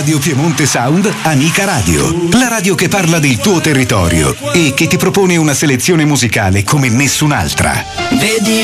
Radio Piemonte Sound Amica Radio, la radio che parla del tuo territorio e che ti propone una selezione musicale come nessun'altra. Vedi